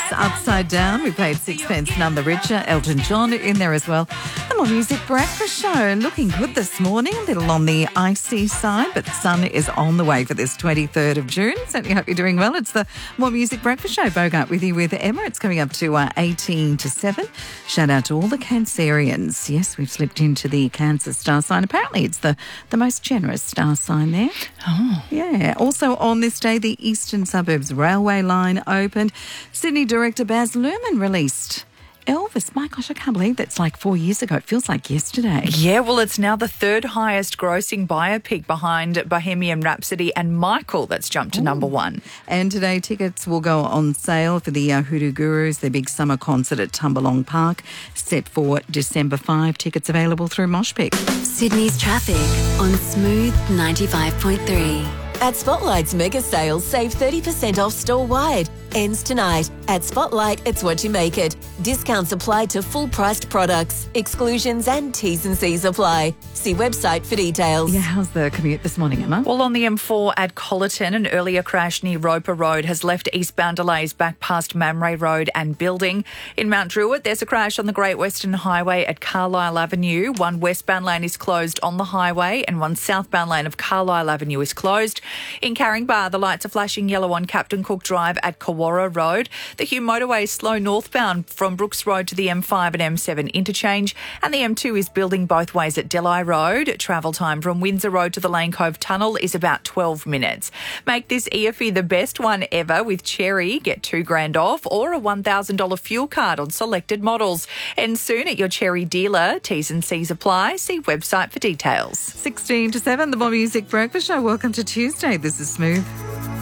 Upside Down. We played Sixpence None the Richer. Elton John in there as well. The More Music Breakfast Show looking good this morning. A little on the icy side, but the sun is on the way for this 23rd of June. Certainly hope you're doing well. It's the More Music Breakfast Show. Bogart with you with Emma. It's coming up to 18 to 7. Shout out to all the Cancerians. Yes, we've slipped into the Cancer star sign. Apparently it's the most generous star sign there. Oh. Yeah. Also on this day, the Eastern Suburbs Railway line opened. Sydney director Baz Luhrmann released Elvis. My gosh, I can't believe that's like 4 years ago. It feels like yesterday. Yeah, well, it's now the third highest grossing biopic behind Bohemian Rhapsody and Michael. That's jumped to number one. And today tickets will go on sale for the Hoodoo Gurus, their big summer concert at Tumbalong Park, set for December 5. Tickets available through Moshpit. Sydney's traffic on Smooth 95.3. At Spotlight's mega sales, save 30% off store-wide. Ends tonight. At Spotlight, it's what you make it. Discounts applied to full-priced products. Exclusions and T's and C's apply. See website for details. Yeah, how's the commute this morning, Emma? Well, on the M4 at Collerton, an earlier crash near Roper Road has left eastbound delays back past Mamre Road and Building. In Mount Druitt, there's a crash on the Great Western Highway at Carlisle Avenue. One westbound lane is closed on the highway and one southbound lane of Carlisle Avenue is closed. In Caringbah, the lights are flashing yellow on Captain Cook Drive at Kawara Road. The Hume motorway is slow northbound from Brooks Road to the M5 and M7 interchange, and the M2 is building both ways at Delhi Road. Travel time from Windsor Road to the Lane Cove Tunnel is about 12 minutes. Make this EFI the best one ever with Cherry. Get $2,000 off or a $1,000 fuel card on selected models. And soon at your Cherry dealer. T's and C's apply. See website for details. 16 to 7, the More Music Breakfast Show. Welcome to Tuesday. This is Smooth.